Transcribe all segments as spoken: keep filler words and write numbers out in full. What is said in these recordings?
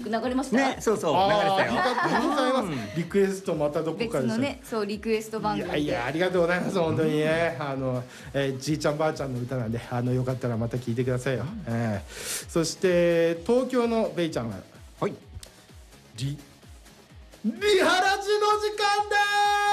流れましたね、そうそう、流れてたよ。 ありがとうございます。リクエストまたどこかでした別のね、そうリクエスト番組で。 いやいや、ありがとうございます本当にね、あの、えー、じいちゃんばあちゃんの歌なんで、あのよかったらまた聞いてくださいよ、えー、そして東京のベイちゃんがはいリリハラジの時間だ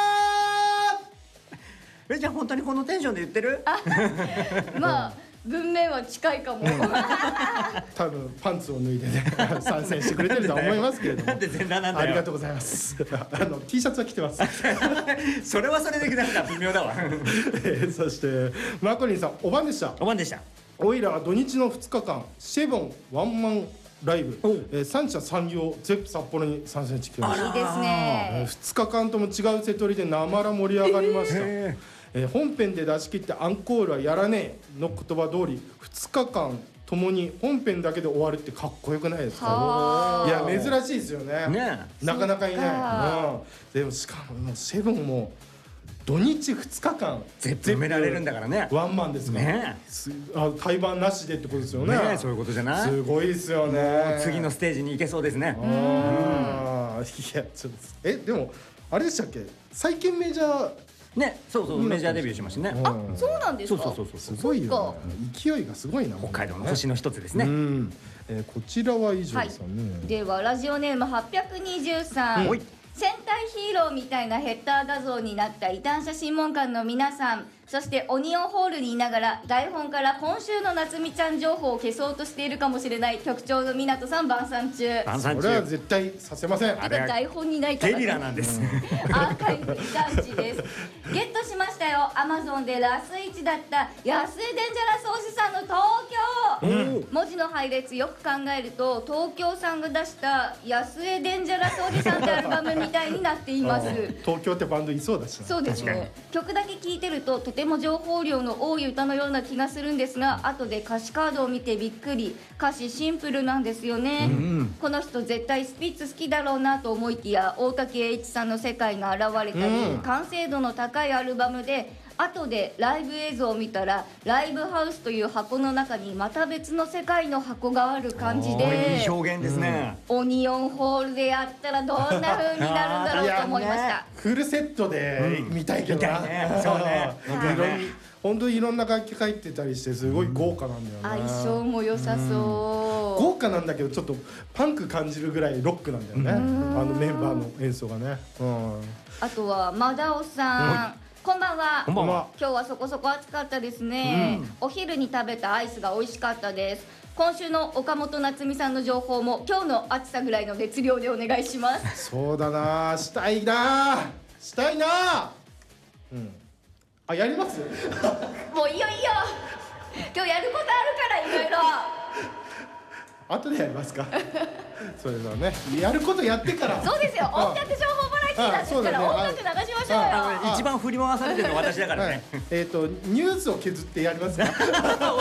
ー。え、じゃあ本当にこのテンションで言ってる？ まあ文面は近いかも。 多分パンツを脱いでね参戦してくれてるとは思いますけれどもなんで全裸なんだよ。 ありがとうございますあの T シャツは着てますそれはそれでなんか微妙だわ。 えーそしてマコリンさんお晩でした。 お晩でした。 おいらは土日のふつかかんシェボンワンマンライブ、えー、三者三様ゼップ札幌に参戦してきました。 いいですね。 ふつかかんとも違うセトリでなまら盛り上がりました、 ええー本編で出し切ってアンコールはやらねえの言葉通りふつかかんともに本編だけで終わるってかっこよくないですか？ はあいや珍しいですよね。 ねなかなかいそっかない、うん、でもしかももうシェボンも土日ふつかかん全部埋められるんだからね。 ワンマンですからねすあ対バンなしでってことですよね。 ね、そういうことじゃない？ すごいですよもね。 う次のステージに行けそうですね。 あーいやちょっとえでもあれでしたっけ最近メジャーね、そうそう、メジャーデビューしましたね。 うんあ、そうなんですか。 そうそうそうそう。 すごいよね。勢いがすごいな。 北海道の星の一つですね。 うんえーこちらは以上はいですよね。。 ではラジオネームはっぴゃくにじゅうさん。 はい戦隊ヒーローみたいなヘッダー画像になった異端者審問官の皆さん、そしてオニオンホールにいながら台本から今週の夏美ちゃん情報を消そうとしているかもしれない局長の湊さん晩餐中。 晩餐それは中。 絶対させません。 てか台本にないから、 ゲリラなんです。 アーカイブ異端児です。ゲットしましたよ。アマゾンでラスいちだった安井デンジャラスおじさんの東京、文字の配列よく考えると東京さんが出した安江デンジャラスおじさんってアルバムみたいになっています東京ってバンドいそうだしな。 そうですね。曲だけ聴いてるととても情報量の多い歌のような気がするんですが、後で歌詞カードを見てびっくり。歌詞シンプルなんですよね、この人絶対スピッツ好きだろうなと思いきや大竹栄一さんの世界が現れたり、 うん完成度の高いアルバムで、後でライブ映像を見たらライブハウスという箱の中にまた別の世界の箱がある感じいで、 い表現ですね。 オニオンホールでやったらどんな風になるんだろうと思いました。 いやねフルセットで見たいけどな。 見たいねそうねうんいろん本当にいろんな楽器入ってたりしてすごい豪華なんだよね。 相性も良さそう、 豪華なんだけどちょっとパンク感じるぐらいロックなんだよね。あのメンバーの演奏がね。うんあとはマダオさん、こんばんは。 こんばんは。 今日はそこそこ暑かったですね、お昼に食べたアイスが美味しかったです。今週の岡本夏美さんの情報も今日の暑さぐらいの熱量でお願いします。 そうだなしたいなしたいなうんあやりますもういいよいいよ、今日やることあるからいろいろ。 後でやりますかそれではねやることやってからそうですよ、音楽情報バラエティーなんですから音楽流しましょうよ。 あ一番振り回されてるのは私だからはいね。 えっとニュースを削ってやりますか帰るわ。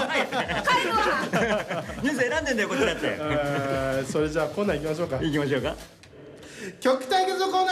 ニュース選んでんだよこっちだって。 えーそれじゃあコーナー行きましょうか。 行きましょうか。 曲対決のコーナー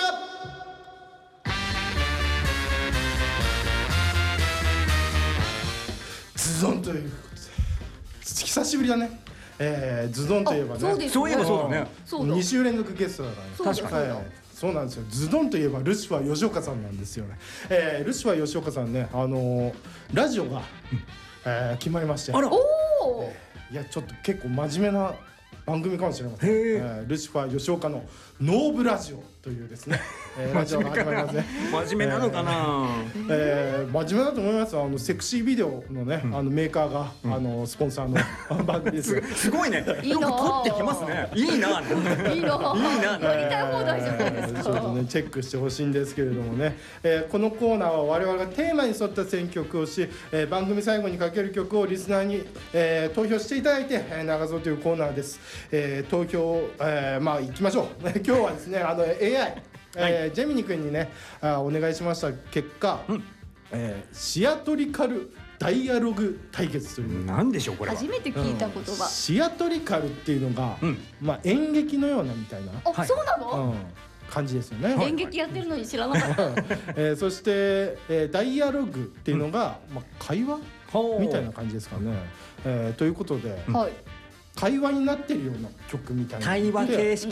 ズドンということで久しぶりだね。えー、ズドンといえばね、 そうですねそういえばそうだね。 そうだに週連続ゲストだからね。 そうだ確そうだはいそうなんですよ。ズドンといえばルシファー吉岡さんなんですよね。えー、ルシファー吉岡さんね、あのー、ラジオが、えー、決まりまして、 あらおお、 いやちょっと結構真面目な番組かもしれません。 へーえールシファー吉岡のノーブラジオというですね、えー、ラジオが始まりますね。 真面目なのかな。 えー、真面目だと思います。あのセクシービデオのね、あのメーカーが、あのスポンサーの番組です。 すごいね。 いいなよく撮ってきますね。いいな。 いいの、 いいなやりたい放題じゃないですか。 えーちょっとねチェックしてほしいんですけれどもね、えーこのコーナーは我々がテーマに沿った選曲をし、えー番組最後にかける曲をリスナーに、えー投票していただいて、えー流そうというコーナーです。えー投票、えーまあ行きましょう。今日はですねあの エーアイ、えージェミニ君にねあお願いしました結果、えーシアトリカルダイアログ対決という、 なんでしょうこれは。 初めて聞いた言葉。 シアトリカルっていうのが、 うんまあ演劇のようなみたいな、 あ、 はいそうなの？ うん感じですよね。 演劇やってるのに知らなかった。 えーそして、えーダイアログっていうのが、まあ、会話ほうみたいな感じですかね。えーということで、 はい。 会話になってるような曲みたいな対話形式